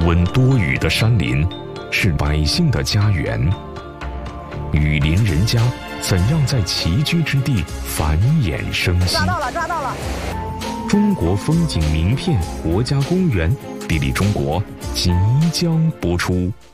温多雨的山林是百姓的家园。雨林人家怎样在崎岖之地繁衍生息？ 抓到了！ 中国风景名片国家公园，地理中国即将播出。